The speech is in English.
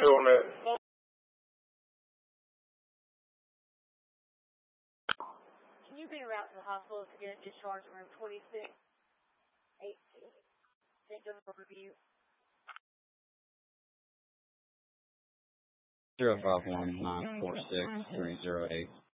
on that. Can you be route to the hospital to get discharged room 26? 18. St. Joseph Review. 051-946-308.